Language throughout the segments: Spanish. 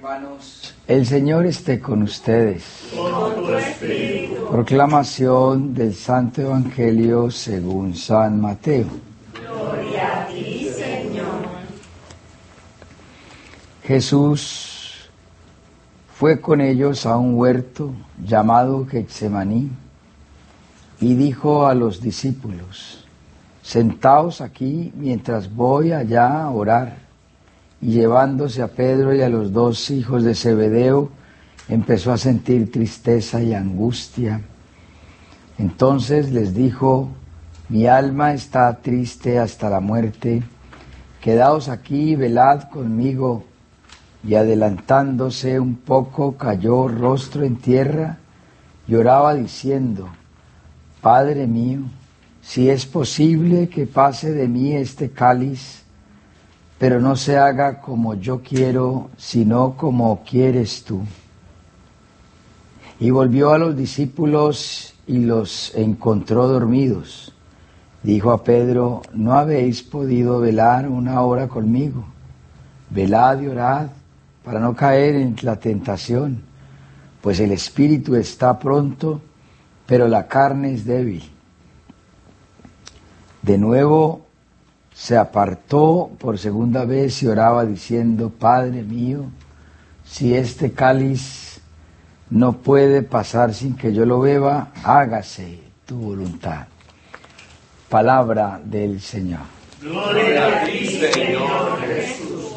Hermanos, el Señor esté con ustedes. Con tu espíritu. Proclamación del Santo Evangelio según San Mateo. Gloria a ti, Señor. Jesús fue con ellos a un huerto llamado Getsemaní y dijo a los discípulos: sentaos aquí mientras voy allá a orar. Y llevándose a Pedro y a los dos hijos de Zebedeo, empezó a sentir tristeza y angustia. Entonces les dijo: mi alma está triste hasta la muerte, quedaos aquí y velad conmigo. Y adelantándose un poco, cayó rostro en tierra y oraba diciendo: Padre mío, si es posible que pase de mí este cáliz, pero no se haga como yo quiero, sino como quieres tú. Y volvió a los discípulos y los encontró dormidos. Dijo a Pedro: ¿no habéis podido velar una hora conmigo? Velad y orad, para no caer en la tentación, pues el espíritu está pronto, pero la carne es débil. De nuevo se apartó por segunda vez y oraba diciendo: Padre mío, si este cáliz no puede pasar sin que yo lo beba, hágase tu voluntad. Palabra del Señor. Gloria a ti, Señor Jesús.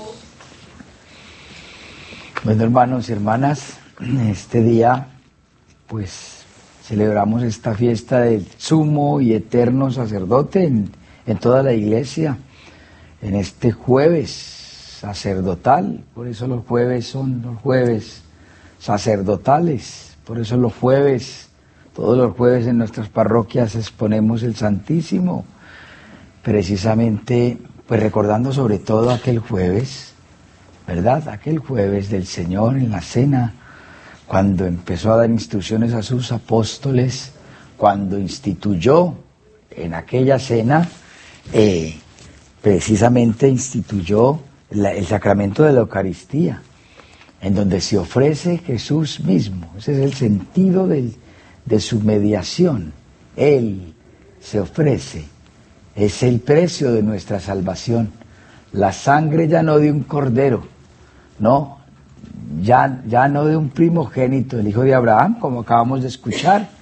Bueno, hermanos y hermanas, este día pues celebramos esta fiesta del sumo y eterno sacerdote en toda la iglesia, en este jueves sacerdotal. Por eso los jueves son los jueves sacerdotales, por eso los jueves, todos los jueves en nuestras parroquias exponemos el Santísimo, precisamente pues recordando sobre todo aquel jueves, ¿verdad? Aquel jueves del Señor en la cena, cuando empezó a dar instrucciones a sus apóstoles, cuando instituyó en aquella cena, precisamente instituyó el sacramento de la Eucaristía, en donde se ofrece Jesús mismo. Ese es el sentido de su mediación. Él se ofrece, es el precio de nuestra salvación. La sangre ya no de un cordero, no, ya no de un primogénito, el hijo de Abraham, como acabamos de escuchar,